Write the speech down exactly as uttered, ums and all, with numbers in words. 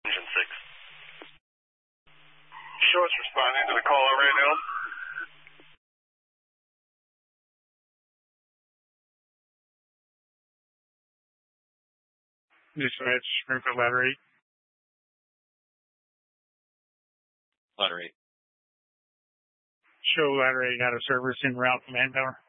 Engine six. Short's responding to the call out right now. Dispatch, Springfield Ladder eight. Ladder eight. Show Ladder eight out of service en route from Manpower.